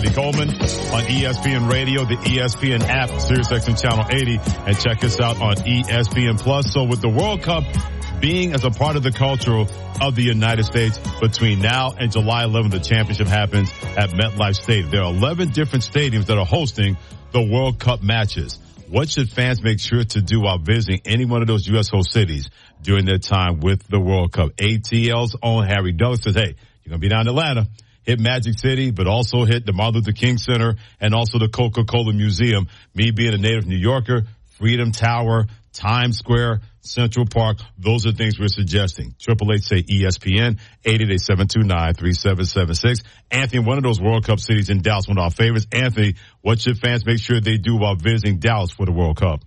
Eddie Coleman on ESPN Radio, the ESPN app, SiriusXM Channel 80, and check us out on ESPN Plus. So with the World Cup being as a part of the culture of the United States, between now and July 11th, the championship happens at MetLife Stadium. There are 11 different stadiums that are hosting the World Cup matches. What should fans make sure to do while visiting any one of those U.S. host cities during their time with the World Cup? ATL's own Harry Douglas says, hey, you're going to be down in Atlanta. Hit Magic City, but also hit the Martin Luther King Center and also the Coca-Cola Museum. Me being a native New Yorker, Freedom Tower, Times Square, Central Park, those are things we're suggesting. 888 say ESPN, 888-729-3776. Anthony, one of those World Cup cities in Dallas, one of our favorites. Anthony, what should fans make sure they do while visiting Dallas for the World Cup?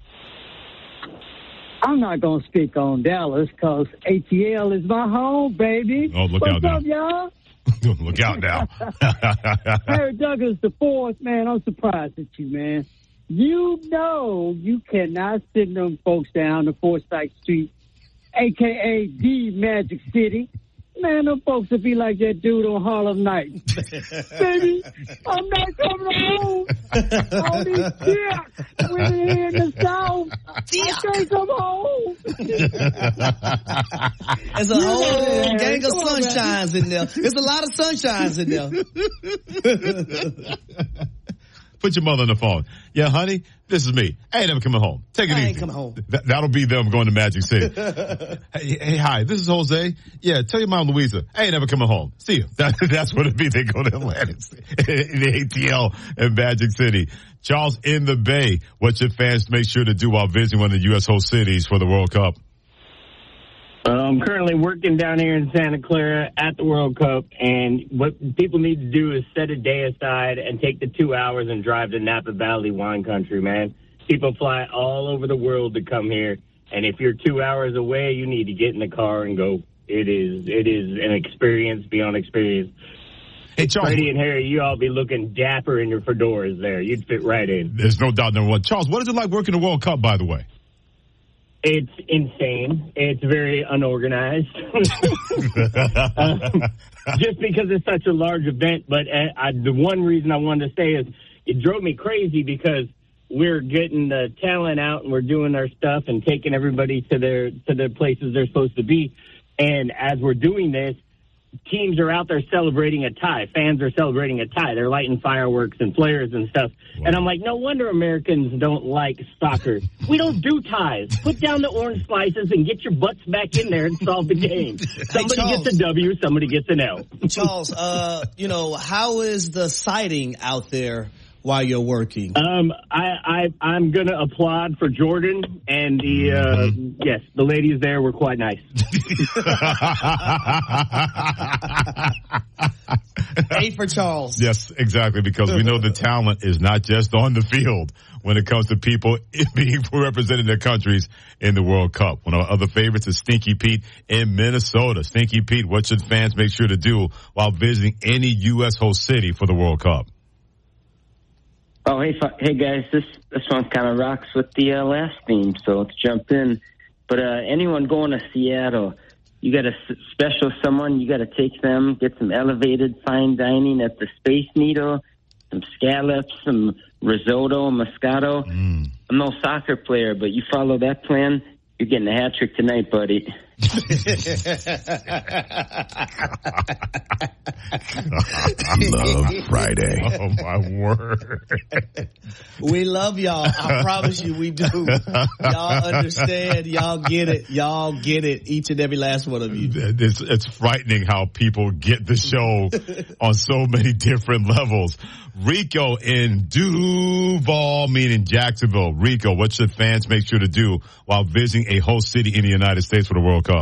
I'm not going to speak on Dallas because ATL is my home, baby. Oh, look out now. What's up, y'all? Look out now. Harry Douglas the fourth, man, I'm surprised at you, man. You know you cannot send them folks down to Forsyth Street, a.k.a. the Magic City. Man, them folks would be like that dude on Harlem Nights. Baby, I'm not coming home. All these dicks women here in the South. I can't come home. There's a whole gang of sunshines in there. There's a lot of sunshines in there. Put your mother on the phone. Yeah, honey, this is me. I ain't never coming home. Take it easy. I ain't coming home. That'll be them going to Magic City. hey, hi, this is Jose. Yeah, tell your mom, Louisa, I ain't never coming home. See you. That's what it'd be. They go to Atlanta, the ATL and Magic City. Charles in the Bay, what should fans make sure to do while visiting one of the U.S. host cities for the World Cup? I'm currently working down here in Santa Clara at the World Cup, and what people need to do is set a day aside and take the 2 hours and drive to Napa Valley wine country, man. People fly all over the world to come here, and if you're 2 hours away, you need to get in the car and go. It is an experience beyond experience. Hey, Charles. Freddie and Harry, you all be looking dapper in your fedoras there. You'd fit right in. There's no doubt, number one. Charles, what is it like working the World Cup, by the way? It's insane. It's very unorganized. Just because it's such a large event. But the one reason I wanted to say is it drove me crazy because we're getting the talent out and we're doing our stuff and taking everybody to their places they're supposed to be. And as we're doing this, teams are out there celebrating a tie. Fans are celebrating a tie. They're lighting fireworks and flares and stuff. Wow. And I'm like, no wonder Americans don't like soccer. We don't do ties. Put down the orange slices and get your butts back in there and solve the game. Somebody gets a W, somebody gets an L. Charles, how is the sighting out there while you're working? I'm going to applaud for Jordan and yes, the ladies there were quite nice. A for Charles. Yes, exactly, because we know the talent is not just on the field when it comes to people being representing their countries in the World Cup. One of our other favorites is Stinky Pete in Minnesota. Stinky Pete, what should fans make sure to do while visiting any U.S. host city for the World Cup? Oh, hey guys, this one kind of rocks with the last theme, so let's jump in. But anyone going to Seattle, you got a special someone, you got to take them, get some elevated fine dining at the Space Needle, some scallops, some risotto, Moscato. I'm no soccer player, but you follow that plan, you're getting a hat trick tonight, buddy. Love Friday. Oh, my word. We love y'all. I promise you we do. Y'all understand. Y'all get it. Y'all get it. Each and every last one of you. It's frightening how people get the show on so many different levels. Rico in Duval, meaning Jacksonville. Rico, what should fans make sure to do while visiting a host city in the United States for the World Cup?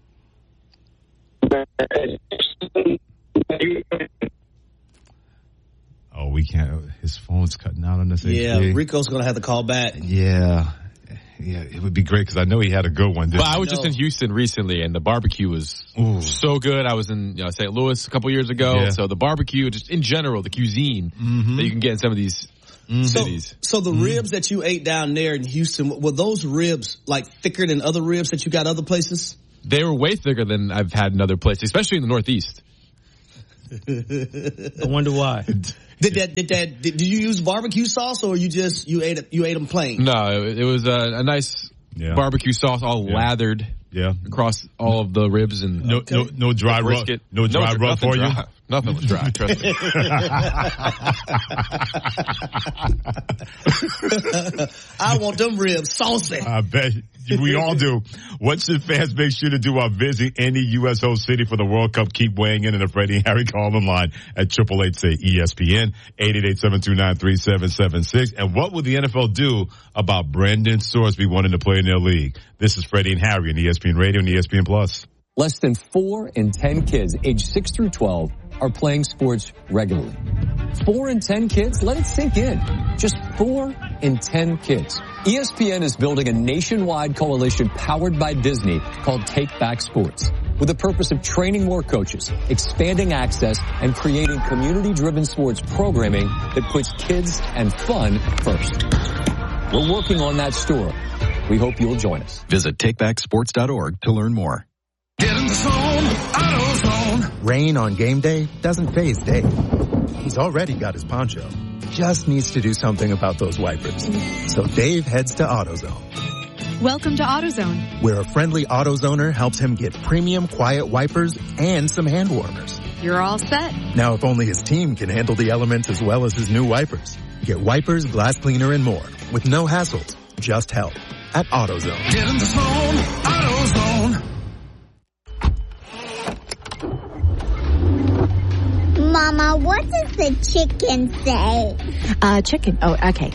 Oh, we can't. His phone's cutting out on this. Yeah, Rico's going to have to call back. Yeah, it would be great because I know he had a good one. Well, I was just in Houston recently, and the barbecue was so good. I was in St. Louis a couple years ago, so the barbecue, just in general, the cuisine that you can get in some of these cities. So the ribs that you ate down there in Houston, were those ribs like thicker than other ribs that you got other places? They were way thicker than I've had in other places, especially in the Northeast. I wonder why. Did you use barbecue sauce or you ate them plain? No, it was a nice barbecue sauce, all lathered across all of the ribs and no dry rub. No dry rub for you. Nothing was dry. Trust me. I want them ribs saucy. I bet we all do. What should fans make sure to do while visiting any U.S. host city for the World Cup? Keep weighing in the Freddie and Harry call-in line at 888-SAY-ESPN, 888-729-3776. And what would the NFL do about Brandon Sorsby wanting to play in their league? This is Freddie and Harry on ESPN Radio and ESPN Plus. Less than 4 in 10 kids aged 6 through 12 are playing sports regularly. 4 in 10 kids? Let it sink in. Just 4 in 10 kids. ESPN is building a nationwide coalition powered by Disney called Take Back Sports, with the purpose of training more coaches, expanding access, and creating community-driven sports programming that puts kids and fun first. We're working on that story. We hope you'll join us. Visit takebacksports.org to learn more. Get in the zone, AutoZone. Rain on game day doesn't faze Dave. He's already got his poncho. Just needs to do something about those wipers. So Dave heads to AutoZone. Welcome to AutoZone, where a friendly AutoZoner helps him get premium quiet wipers and some hand warmers. You're all set. Now, if only his team can handle the elements as well as his new wipers. Get wipers, glass cleaner, and more with no hassles, just help at AutoZone. Get in the zone, AutoZone. Mama, what does the chicken say? Chicken. Oh, okay.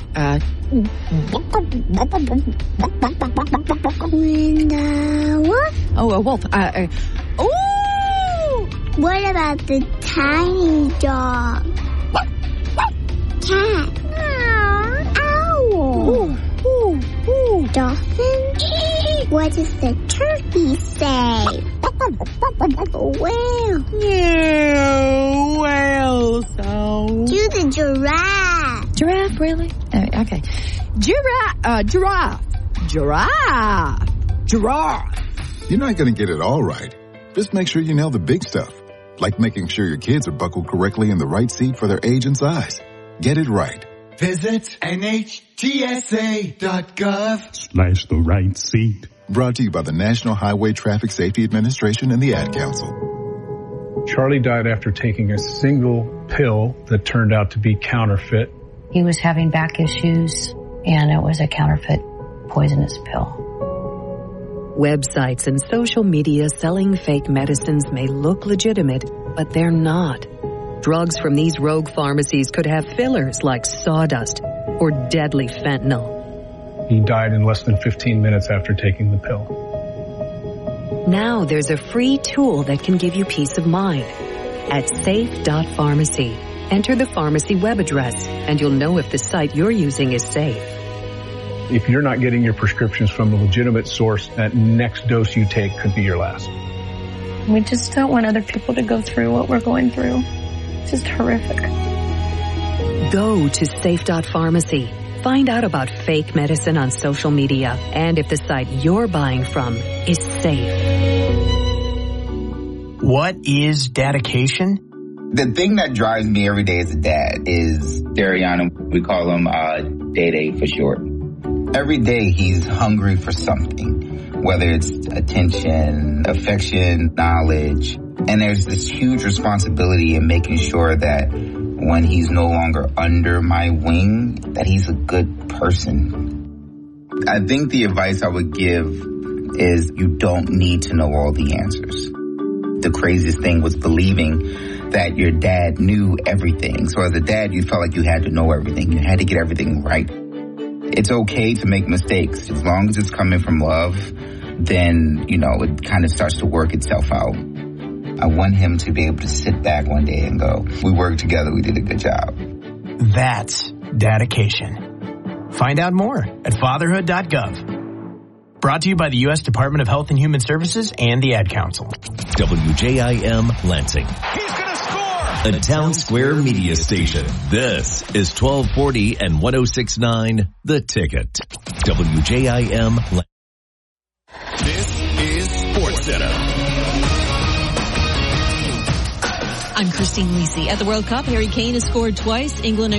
Wolf? Oh, a wolf. Ooh! What about the tiny dog? Cat. Owl. Ooh. Dolphin? What does the turkey say? Whale. Whale sound. Do the giraffe. Giraffe, really? Okay. Giraffe. You're not going to get it all right. Just make sure you nail the big stuff, like making sure your kids are buckled correctly in the right seat for their age and size. Get it right. Visit NHTSA.gov/the right seat. Brought to you by the National Highway Traffic Safety Administration and the Ad Council. Charlie died after taking a single pill that turned out to be counterfeit. He was having back issues, and it was a counterfeit poisonous pill. Websites and social media selling fake medicines may look legitimate, but they're not. Drugs from these rogue pharmacies could have fillers like sawdust or deadly fentanyl. He died in less than 15 minutes after taking the pill. Now there's a free tool that can give you peace of mind. At safe.pharmacy, enter the pharmacy web address, and you'll know if the site you're using is safe. If you're not getting your prescriptions from a legitimate source, that next dose you take could be your last. We just don't want other people to go through what we're going through. It's just horrific. Go to safe.pharmacy. Find out about fake medicine on social media and if the site you're buying from is safe. What is dedication? The thing that drives me every day as a dad is Dariana. We call him Day for short. Every day he's hungry for something, whether it's attention, affection, knowledge. And there's this huge responsibility in making sure that when he's no longer under my wing, that he's a good person. I think the advice I would give is you don't need to know all the answers. The craziest thing was believing that your dad knew everything. So as a dad, you felt like you had to know everything. You had to get everything right. It's okay to make mistakes. As long as it's coming from love, then, it kind of starts to work itself out. I want him to be able to sit back one day and go, we worked together, we did a good job. That's dedication. Find out more at fatherhood.gov. Brought to you by the U.S. Department of Health and Human Services and the Ad Council. WJIM Lansing. He's going to score! A Town Square media station. This is 1240 and 106.9 The Ticket. WJIM Lansing. This is SportsCenter. I'm Christine Lisi. At the World Cup, Harry Kane has scored twice. England and